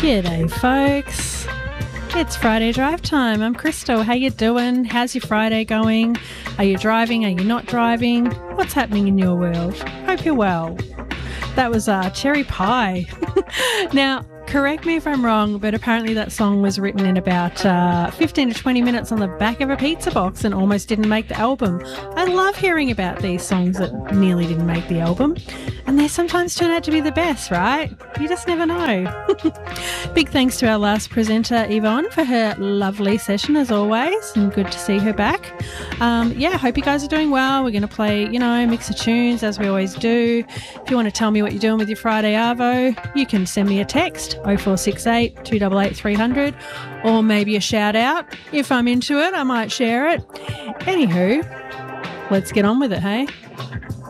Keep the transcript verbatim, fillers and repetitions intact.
G'day, folks. It's Friday drive time. I'm Crystal. How you doing? How's your Friday going? Are you driving? Are you not driving? What's happening in your world? Hope you're well. That was uh, Cherry Pie. Now, correct me if I'm wrong, but apparently that song was written in about uh, fifteen to twenty minutes on the back of a pizza box and almost didn't make the album. I love hearing about these songs that nearly didn't make the album. And they sometimes turn out to be the best, right? You just never know. Big thanks to our last presenter, Yvonne, for her lovely session as always, and good to see her back. Um, yeah, hope you guys are doing well. We're going to play, you know, mix of tunes as we always do. If you want to tell me what you're doing with your Friday Arvo, you can send me a text, oh four six eight, two eight eight, three hundred, or maybe a shout out. If I'm into it, I might share it. Anywho, let's get on with it, hey?